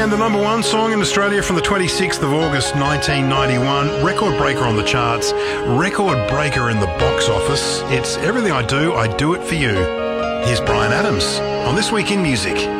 And the number one song in Australia from the 26th of August 1991, record breaker on the charts, record breaker in the box office. It's Everything I Do it for You. Here's Bryan Adams on This Week in Music.